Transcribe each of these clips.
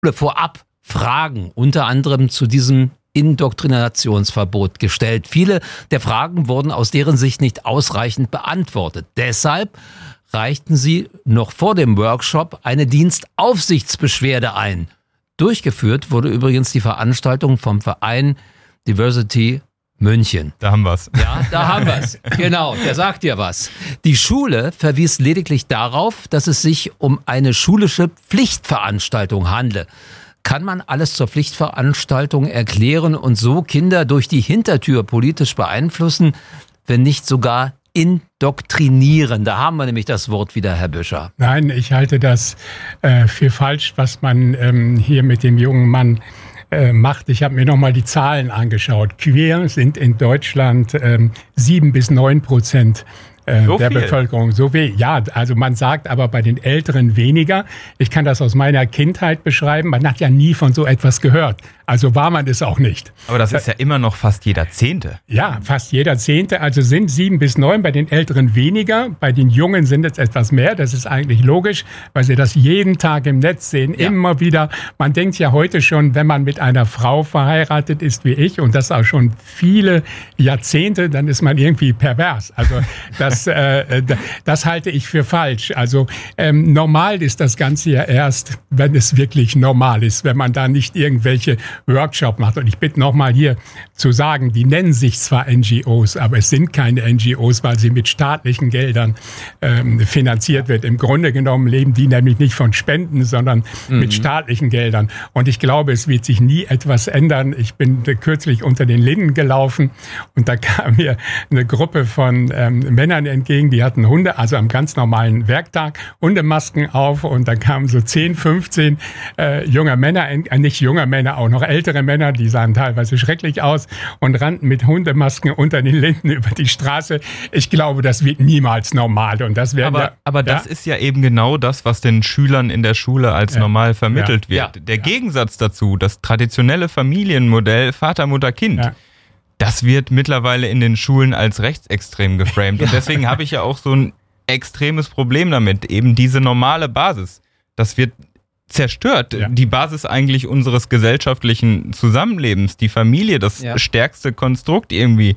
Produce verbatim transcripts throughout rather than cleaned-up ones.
vorab Fragen, unter anderem zu diesem Indoktrinationsverbot gestellt. Viele der Fragen wurden aus deren Sicht nicht ausreichend beantwortet. Deshalb reichten sie noch vor dem Workshop eine Dienstaufsichtsbeschwerde ein. Durchgeführt wurde übrigens die Veranstaltung vom Verein Diversity München. Da haben wir's. Ja, da haben wir's. Genau, der sagt dir was. Die Schule verwies lediglich darauf, dass es sich um eine schulische Pflichtveranstaltung handle. Kann man alles zur Pflichtveranstaltung erklären und so Kinder durch die Hintertür politisch beeinflussen, wenn nicht sogar indoktrinieren? Da haben wir nämlich das Wort wieder, Herr Büscher. Nein, ich halte das äh, für falsch, was man ähm, hier mit dem jungen Mann äh, macht. Ich habe mir nochmal die Zahlen angeschaut. Queer sind in Deutschland ähm, sieben bis neun Prozent. So der viel. Bevölkerung. So viel. Ja, also man sagt aber bei den Älteren weniger. Ich kann das aus meiner Kindheit beschreiben. Man hat ja nie von so etwas gehört. Also war man es auch nicht. Aber das ist ja immer noch fast jeder Zehnte. Ja, fast jeder Zehnte. Also sind sieben bis neun, bei den Älteren weniger. Bei den Jungen sind es etwas mehr. Das ist eigentlich logisch, weil sie das jeden Tag im Netz sehen. Ja. Immer wieder. Man denkt ja heute schon, wenn man mit einer Frau verheiratet ist wie ich und das auch schon viele Jahrzehnte, dann ist man irgendwie pervers. Also das, äh, das halte ich für falsch. Also ähm, normal ist das Ganze ja erst, wenn es wirklich normal ist, wenn man da nicht irgendwelche Workshop macht. Und ich bitte nochmal hier zu sagen, die nennen sich zwar N G Os, aber es sind keine N G Os, weil sie mit staatlichen Geldern ähm, finanziert wird. Im Grunde genommen leben die nämlich nicht von Spenden, sondern mhm. mit staatlichen Geldern. Und ich glaube, es wird sich nie etwas ändern. Ich bin kürzlich unter den Linden gelaufen und da kam mir eine Gruppe von ähm, Männern entgegen, die hatten Hunde, also am ganz normalen Werktag, Hundemasken auf und da kamen so zehn, fünfzehn äh, junge Männer, äh, nicht junge Männer, auch noch ältere Männer, die sahen teilweise schrecklich aus und rannten mit Hundemasken unter den Linden über die Straße. Ich glaube, das wird niemals normal. Und das werden aber ja, aber das ja? ist ja eben genau das, was den Schülern in der Schule als ja. normal vermittelt ja. wird. Der ja. Gegensatz dazu, das traditionelle Familienmodell Vater, Mutter, Kind, ja. das wird mittlerweile in den Schulen als rechtsextrem geframed. Und deswegen habe ich ja auch so ein extremes Problem damit. Eben diese normale Basis. Das wird zerstört. Ja. Die Basis eigentlich unseres gesellschaftlichen Zusammenlebens. Die Familie, das ja. stärkste Konstrukt irgendwie.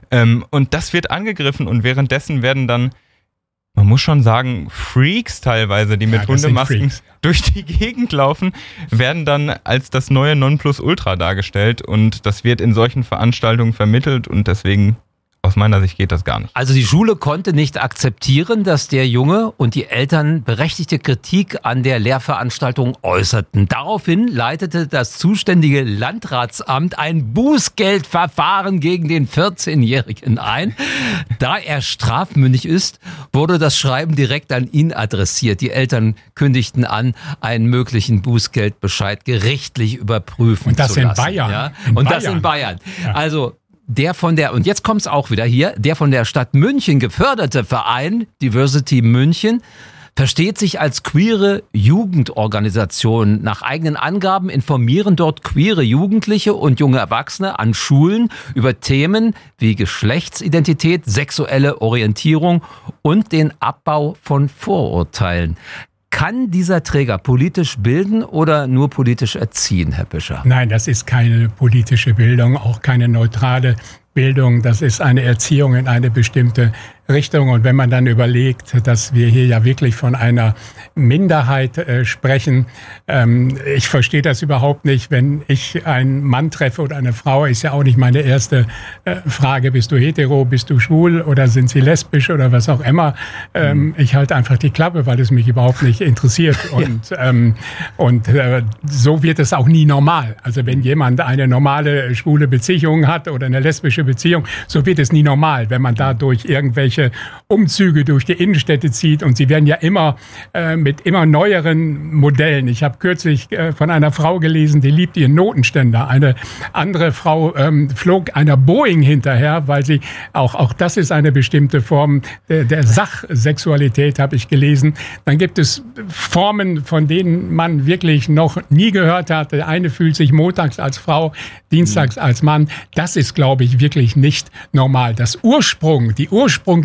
Und das wird angegriffen und währenddessen werden dann, man muss schon sagen, Freaks teilweise, die mit ja, Hundemasken durch die Gegend laufen, werden dann als das neue Nonplusultra dargestellt und das wird in solchen Veranstaltungen vermittelt und deswegen aus meiner Sicht geht das gar nicht. Also die Schule konnte nicht akzeptieren, dass der Junge und die Eltern berechtigte Kritik an der Lehrveranstaltung äußerten. Daraufhin leitete das zuständige Landratsamt ein Bußgeldverfahren gegen den vierzehnjährigen ein. Da er strafmündig ist, wurde das Schreiben direkt an ihn adressiert. Die Eltern kündigten an, einen möglichen Bußgeldbescheid gerichtlich überprüfen zu lassen. Und das in Bayern. Ja? In und Bayern. das in Bayern. Ja. Also der von der, und jetzt kommt es auch wieder hier, der von der Stadt München geförderte Verein Diversity München versteht sich als queere Jugendorganisation. Nach eigenen Angaben informieren dort queere Jugendliche und junge Erwachsene an Schulen über Themen wie Geschlechtsidentität, sexuelle Orientierung und den Abbau von Vorurteilen. Kann dieser Träger politisch bilden oder nur politisch erziehen, Herr Büscher? Nein, das ist keine politische Bildung, auch keine neutrale Bildung. Das ist eine Erziehung in eine bestimmte Richtung. Und wenn man dann überlegt, dass wir hier ja wirklich von einer Minderheit äh, sprechen, ähm, ich verstehe das überhaupt nicht. Wenn ich einen Mann treffe oder eine Frau, ist ja auch nicht meine erste äh, Frage, bist du hetero, bist du schwul oder sind sie lesbisch oder was auch immer. Ähm, mhm. Ich halte einfach die Klappe, weil es mich überhaupt nicht interessiert. Und, ja. ähm, und äh, so wird es auch nie normal. Also wenn jemand eine normale schwule Beziehung hat oder eine lesbische Beziehung, so wird es nie normal, wenn man dadurch irgendwelche Umzüge durch die Innenstädte zieht und sie werden ja immer äh, mit immer neueren Modellen. Ich habe kürzlich äh, von einer Frau gelesen, die liebt ihren Notenständer. Eine andere Frau ähm, flog einer Boeing hinterher, weil sie, auch, auch das ist eine bestimmte Form der, der Sachsexualität, habe ich gelesen. Dann gibt es Formen, von denen man wirklich noch nie gehört hat. Der eine fühlt sich montags als Frau, dienstags als Mann. Das ist, glaube ich, wirklich nicht normal. Das Ursprung, die ursprüngliche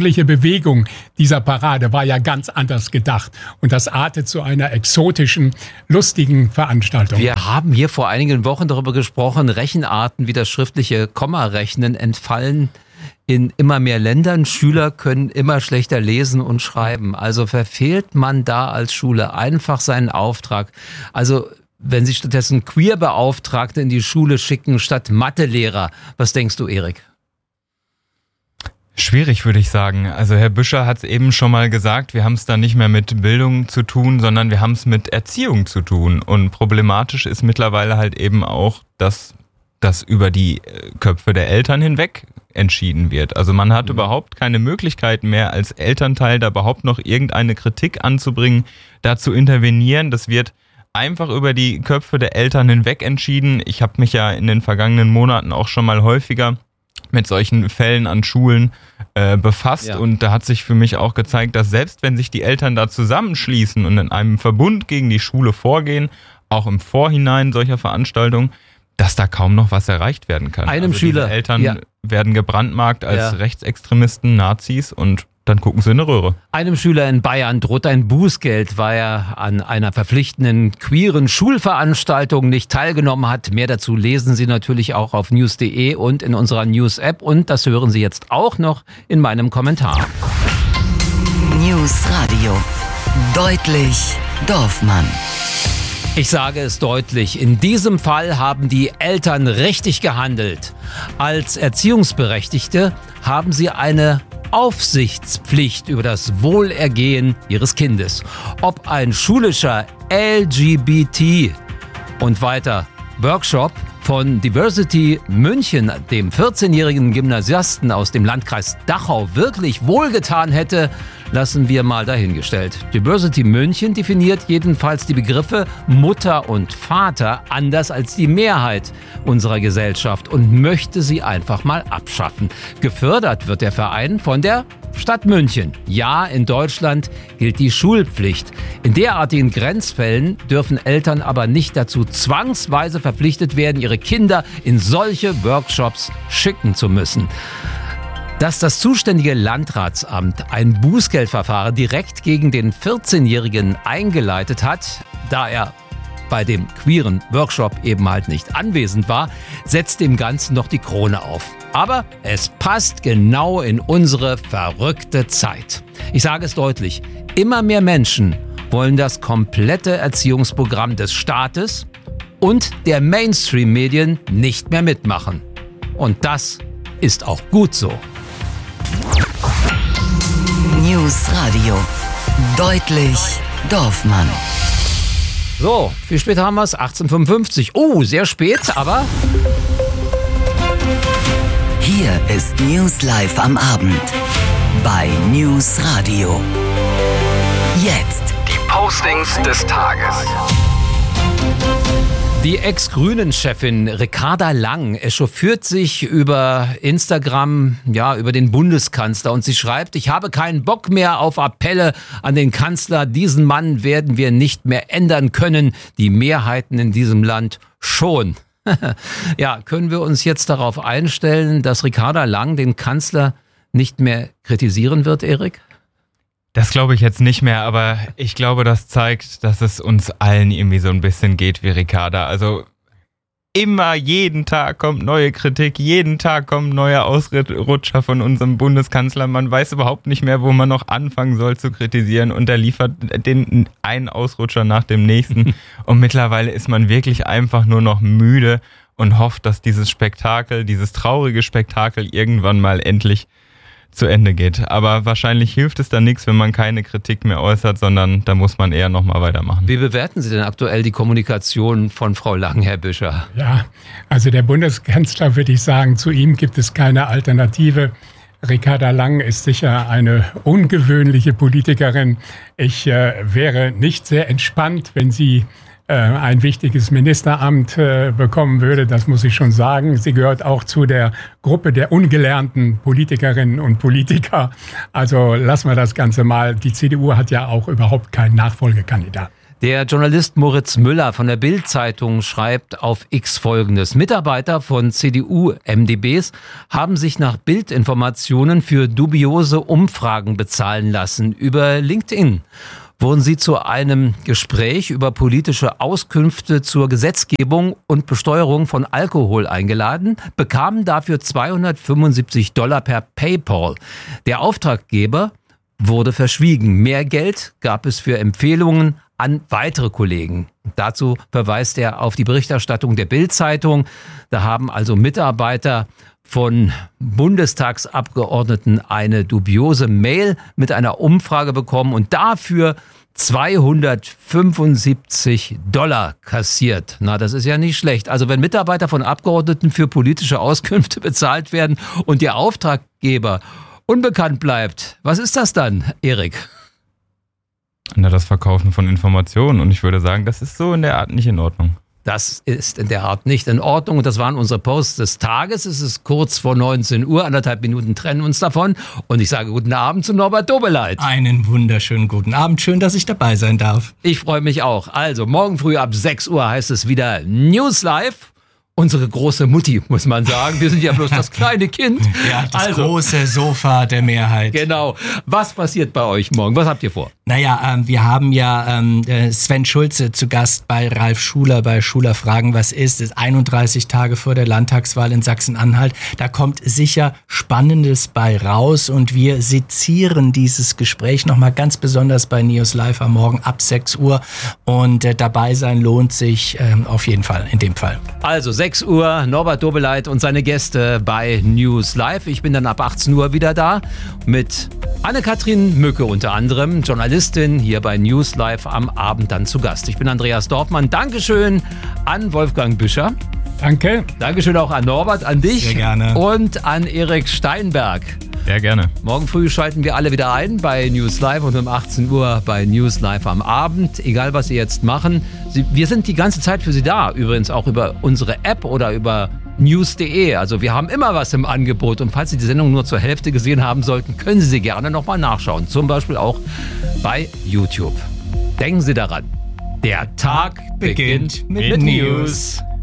eigentliche Bewegung dieser Parade war ja ganz anders gedacht. Und das artet zu einer exotischen, lustigen Veranstaltung. Wir haben hier vor einigen Wochen darüber gesprochen, Rechenarten wie das schriftliche Kommarechnen entfallen in immer mehr Ländern. Schüler können immer schlechter lesen und schreiben. Also verfehlt man da als Schule einfach seinen Auftrag. Also wenn Sie stattdessen Queer-Beauftragte in die Schule schicken statt Mathelehrer. Was denkst du, Erik? Schwierig, würde ich sagen. Also Herr Büscher hat es eben schon mal gesagt, wir haben es da nicht mehr mit Bildung zu tun, sondern wir haben es mit Erziehung zu tun. Und problematisch ist mittlerweile halt eben auch, dass das über die Köpfe der Eltern hinweg entschieden wird. Also man hat mhm. überhaupt keine Möglichkeit mehr als Elternteil da überhaupt noch irgendeine Kritik anzubringen, da zu intervenieren. Das wird einfach über die Köpfe der Eltern hinweg entschieden. Ich habe mich ja in den vergangenen Monaten auch schon mal häufiger mit solchen Fällen an Schulen äh, befasst ja. und da hat sich für mich auch gezeigt, dass selbst wenn sich die Eltern da zusammenschließen und in einem Verbund gegen die Schule vorgehen, auch im Vorhinein solcher Veranstaltungen, dass da kaum noch was erreicht werden kann. Einem also Schüler. Diese Eltern ja. werden gebrandmarkt als ja. Rechtsextremisten, Nazis und dann gucken sie in eine Röhre. Einem Schüler in Bayern droht ein Bußgeld, weil er an einer verpflichtenden queeren Schulveranstaltung nicht teilgenommen hat. Mehr dazu lesen Sie natürlich auch auf news punkt de und in unserer News-App. Und das hören Sie jetzt auch noch in meinem Kommentar. News Radio. Deutlich Dorfmann. Ich sage es deutlich, in diesem Fall haben die Eltern richtig gehandelt. Als Erziehungsberechtigte haben sie eine Aufsichtspflicht über das Wohlergehen ihres Kindes. Ob ein schulischer L G B T und weiter Workshop von Diversity München, dem vierzehnjährigen Gymnasiasten aus dem Landkreis Dachau, wirklich wohlgetan hätte, lassen wir mal dahingestellt. Diversity München definiert jedenfalls die Begriffe Mutter und Vater anders als die Mehrheit unserer Gesellschaft und möchte sie einfach mal abschaffen. Gefördert wird der Verein von der Stadt München. Ja, in Deutschland gilt die Schulpflicht. In derartigen Grenzfällen dürfen Eltern aber nicht dazu zwangsweise verpflichtet werden, ihre Kinder in solche Workshops schicken zu müssen. Dass das zuständige Landratsamt ein Bußgeldverfahren direkt gegen den vierzehnjährigen eingeleitet hat, da er bei dem queeren Workshop eben halt nicht anwesend war, setzt dem Ganzen noch die Krone auf. Aber es passt genau in unsere verrückte Zeit. Ich sage es deutlich, immer mehr Menschen wollen das komplette Erziehungsprogramm des Staates und der Mainstream-Medien nicht mehr mitmachen. Und das ist auch gut so. News Radio. Deutlich Dorfmann. So, wie spät haben wir es? achtzehn Uhr fünfundfünfzig. Oh, sehr spät, aber... Hier ist News Live am Abend bei News Radio. Jetzt die Postings des Tages. Die Ex-Grünen-Chefin Ricarda Lang echauffiert sich über Instagram, ja, über den Bundeskanzler und sie schreibt, ich habe keinen Bock mehr auf Appelle an den Kanzler. Diesen Mann werden wir nicht mehr ändern können. Die Mehrheiten in diesem Land schon. Ja, können wir uns jetzt darauf einstellen, dass Ricarda Lang den Kanzler nicht mehr kritisieren wird, Erik? Das glaube ich jetzt nicht mehr, aber ich glaube, das zeigt, dass es uns allen irgendwie so ein bisschen geht wie Ricarda. Also immer, jeden Tag kommt neue Kritik, jeden Tag kommen neue Ausrutscher von unserem Bundeskanzler. Man weiß überhaupt nicht mehr, wo man noch anfangen soll zu kritisieren und er liefert den einen Ausrutscher nach dem nächsten. Und mittlerweile ist man wirklich einfach nur noch müde und hofft, dass dieses Spektakel, dieses traurige Spektakel irgendwann mal endlich zu Ende geht. Aber wahrscheinlich hilft es dann nichts, wenn man keine Kritik mehr äußert, sondern da muss man eher nochmal weitermachen. Wie bewerten Sie denn aktuell die Kommunikation von Frau Lang, Herr Büscher? Ja, also der Bundeskanzler, würde ich sagen, zu ihm gibt es keine Alternative. Ricarda Lang ist sicher eine ungewöhnliche Politikerin. Ich äh, wäre nicht sehr entspannt, wenn sie ein wichtiges Ministeramt äh, bekommen würde, das muss ich schon sagen. Sie gehört auch zu der Gruppe der ungelernten Politikerinnen und Politiker. Also lassen wir das Ganze mal. Die C D U hat ja auch überhaupt keinen Nachfolgekandidaten. Der Journalist Moritz Müller von der Bild-Zeitung schreibt auf X Folgendes. Mitarbeiter von C D U-M D Bs haben sich nach Bild-Informationen für dubiose Umfragen bezahlen lassen über LinkedIn. Wurden sie zu einem Gespräch über politische Auskünfte zur Gesetzgebung und Besteuerung von Alkohol eingeladen, bekamen dafür zweihundertfünfundsiebzig Dollar per PayPal. Der Auftraggeber wurde verschwiegen. Mehr Geld gab es für Empfehlungen an weitere Kollegen. Dazu verweist er auf die Berichterstattung der Bild-Zeitung. Da haben also Mitarbeiter von Bundestagsabgeordneten eine dubiose Mail mit einer Umfrage bekommen und dafür zweihundertfünfundsiebzig Dollar kassiert. Na, das ist ja nicht schlecht. Also wenn Mitarbeiter von Abgeordneten für politische Auskünfte bezahlt werden und der Auftraggeber unbekannt bleibt, was ist das dann, Erik? Na, das Verkaufen von Informationen. Und ich würde sagen, das ist so in der Art nicht in Ordnung. Das ist in der Art nicht in Ordnung. Und das waren unsere Posts des Tages. Es ist kurz vor neunzehn Uhr. Anderthalb Minuten trennen uns davon. Und ich sage guten Abend zu Norbert Dobeleit. Einen wunderschönen guten Abend. Schön, dass ich dabei sein darf. Ich freue mich auch. Also morgen früh ab sechs Uhr heißt es wieder News Live. Unsere große Mutti, muss man sagen. Wir sind ja bloß das kleine Kind. Ja, das also, große Sofa der Mehrheit. Genau. Was passiert bei euch morgen? Was habt ihr vor? Naja, ähm, wir haben ja ähm, Sven Schulze zu Gast bei Ralf Schuler, bei Schuler Fragen, was ist? Es ist einunddreißig Tage vor der Landtagswahl in Sachsen-Anhalt. Da kommt sicher Spannendes bei raus und wir sezieren dieses Gespräch nochmal ganz besonders bei News Live am Morgen ab sechs Uhr und äh, dabei sein lohnt sich äh, auf jeden Fall in dem Fall. Also sechs Uhr, Norbert Dobeleit und seine Gäste bei News Live. Ich bin dann ab achtzehn Uhr wieder da mit Anne-Kathrin Mücke unter anderem, Journalistin hier bei News Live am Abend dann zu Gast. Ich bin Andreas Dorfmann. Dankeschön an Wolfgang Büscher. Danke. Dankeschön auch an Norbert, an dich. Sehr gerne. Und an Erik Steinberg. Sehr gerne. Morgen früh schalten wir alle wieder ein bei News Live und um achtzehn Uhr bei News Live am Abend. Egal, was Sie jetzt machen. Sie, wir sind die ganze Zeit für Sie da. Übrigens auch über unsere App oder über news punkt de. Also wir haben immer was im Angebot. Und falls Sie die Sendung nur zur Hälfte gesehen haben sollten, können Sie sie gerne nochmal nachschauen. Zum Beispiel auch bei YouTube. Denken Sie daran. Der Tag beginnt, beginnt mit, mit News.